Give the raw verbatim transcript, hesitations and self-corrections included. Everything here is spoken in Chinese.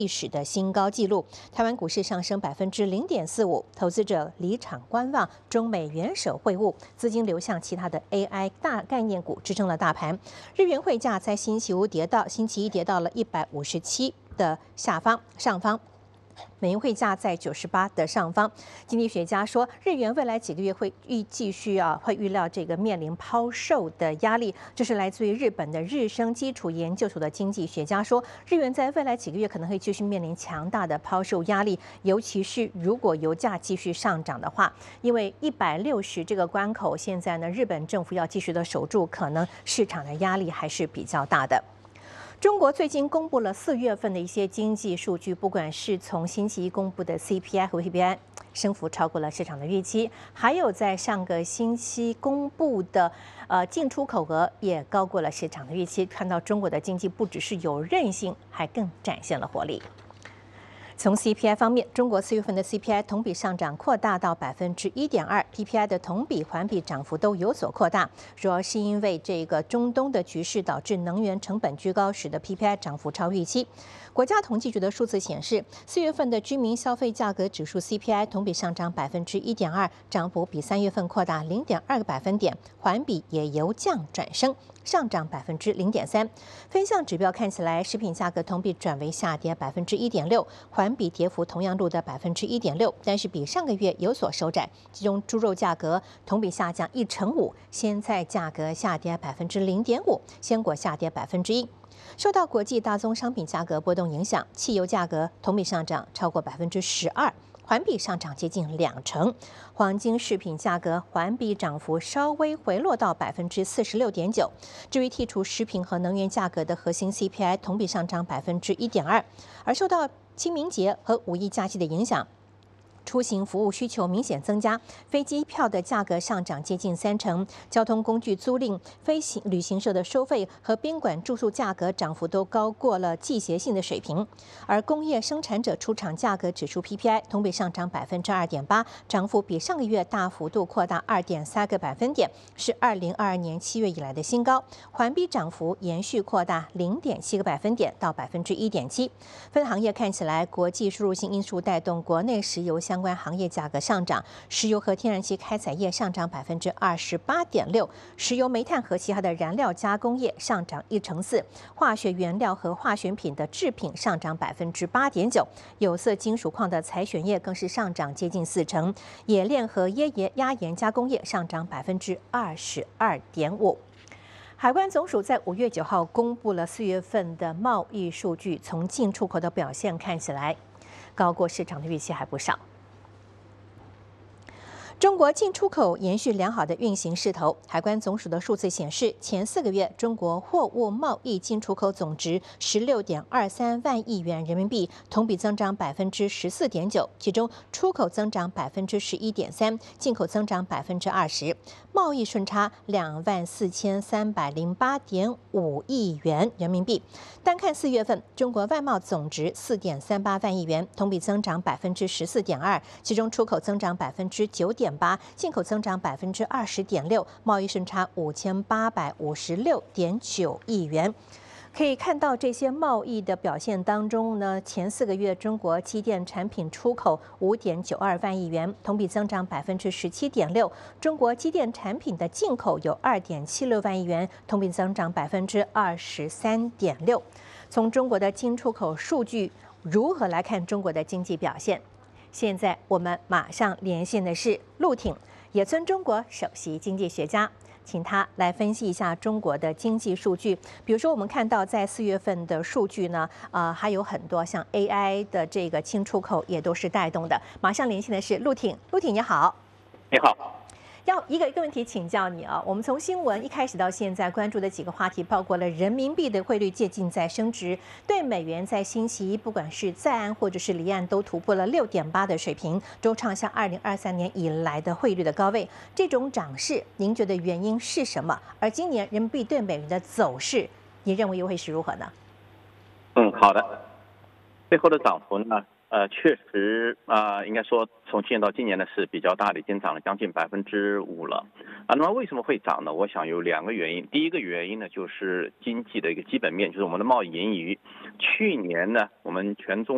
历史的新高纪录，台湾股市上升百分之零点四五，投资者离场观望，中美元首会晤，资金流向其他的 A I 大概念股支撑了大盘。日元汇价在星期五跌到星期一跌到了一百五十七的下方上方。美元汇价在九十八的上方。经济学家说，日元未来几个月会预继续啊，会预料这个面临抛售的压力。这是来自于日本的日升基础研究所的经济学家说，日元在未来几个月可能会继续面临强大的抛售压力，尤其是如果油价继续上涨的话，因为一百六十这个关口，现在呢，日本政府要继续的守住，可能市场的压力还是比较大的。中国最近公布了四月份的一些经济数据，不管是从星期一公布的 C P I 和 P P I， 升幅超过了市场的预期，还有在上个星期公布的呃进出口额也高过了市场的预期。看到中国的经济不只是有韧性，还更展现了活力。从 C P I 方面，中国四月份的 C P I 同比上涨扩大到百分之一点二 ，P P I 的同比、环比涨幅都有所扩大，主要是因为这个中东的局势导致能源成本居高，使得 P P I 涨幅超预期。国家统计局的数字显示，四月份的居民消费价格指数 C P I 同比上涨百分之一点二，涨幅比三月份扩大零点二个百分点，环比也由降转升，上涨百分之零点三。分项指标看起来，食品价格同比转为下跌百分之一点六，环比跌幅同样录得百分之一点六，但是比上个月有所收窄。其中猪肉价格同比下降一成五，鲜菜价格下跌百分之零点五，鲜果下跌百分之一。受到国际大宗商品价格波动影响，汽油价格同比上涨超过百分之十二，环比上涨接近两成。黄金饰品价格环比涨幅稍微回落到百分之四十六点九。至于剔除食品和能源价格的核心 C P I 同比上涨百分之一点二，而受到清明节和五一假期的影响，出行服务需求明显增加，飞机票的价格上涨接近三成，交通工具租赁、飞行旅行社的收费和宾馆住宿价格涨幅都高过了季节性的水平。而工业生产者出厂价格指数 P P I 同比上涨百分之二点八，涨幅比上个月大幅度扩大二点三个百分点，是二零二二年七月以来的新高。环比涨幅延续扩大零点七个百分点到百分之一点七。分行业看起来，国际输入性因素带动国内石油相关行业价格上涨，石油和天然气开采业上涨百分之二十八点六，石油、煤炭和其他的燃料加工业上涨一成四，化学原料和化学品的制品上涨百分之八点九，有色金属矿的采选业更是上涨接近四成，冶炼和椰盐压盐加工业上涨百分之二十二点五。海关总署在五月九号公布了四月份的贸易数据，从进出口的表现看起来，高过市场的预期还不少。中国进出口延续良好的运行势头。海关总署的数字显示，前四个月中国货物贸易进出口总值十六点二三万亿元人民币，同比增长百分之十四点九，其中出口增长百分之十一点三，进口增长百分之二十，贸易顺差两万四千三百零八点五亿元人民币。单看四月份，中国外贸总值四点三八万亿元，同比增长百分之十四点二，其中出口增长百分之九点八，进口增长百分之二十点六，贸易顺差五千八百五十六点九亿元。可以看到这些贸易的表现当中呢，前四个月中国机电产品出口五点九二万亿元，同比增长百分之十七点六；中国机电产品的进口有二点七六万亿元，同比增长百分之二十三点六。从中国的进出口数据如何来看中国的经济表现？现在我们马上连线的是陆挺，野村中国首席经济学家。请他来分析一下中国的经济数据，比如说我们看到在四月份的数据呢，呃，还有很多像 A I 的这个进出口也都是带动的。马上连线的是陆挺，陆挺你好。 你好。 要一个一个问题请教你啊，我们从新闻一开始到现在关注的几个话题，包括了人民币的汇率接近在升值，对美元在星期一不管是在岸或者是离岸都突破了六点八的水平，都创下二零二三年以来的汇率的高位。这种涨势，您觉得原因是什么？而今年人民币对美元的走势，你认为又会是如何呢？ 嗯，好的。最后的涨幅呢？呃，确实啊、呃，应该说从去年到今年呢是比较大的，已经涨了将近百分之五了啊。那么为什么会涨呢？我想有两个原因。第一个原因呢，就是经济的一个基本面，就是我们的贸易盈余。去年呢，我们全中